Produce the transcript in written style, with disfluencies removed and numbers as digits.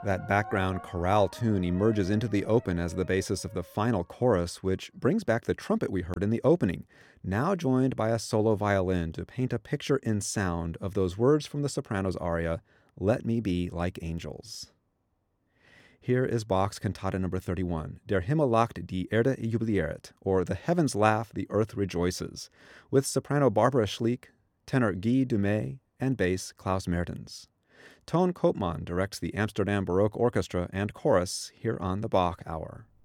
That background chorale tune emerges into the open as the basis of the final chorus, which brings back the trumpet we heard in the opening, now joined by a solo violin to paint a picture in sound of those words from the soprano's aria, "Let me be like angels." Here is Bach's Cantata No. 31, Der Himmel lacht, die Erde jubiliert, or The Heavens Laugh, the Earth Rejoices, with soprano Barbara Schlick, tenor Guy Dumay, and bass Klaus Mertens. Toon Koopman directs the Amsterdam Baroque Orchestra and chorus here on the Bach Hour.